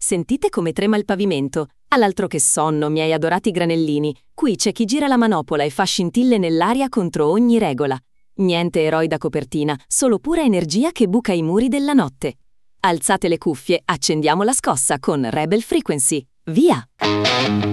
Sentite come trema il pavimento. All'altro che sonno, miei adorati granellini. Qui c'è chi gira la manopola e fa scintille nell'aria contro ogni regola. Niente eroi da copertina, solo pura energia che buca i muri della notte. Alzate le cuffie, accendiamo la scossa con Rebel Frequency. Via!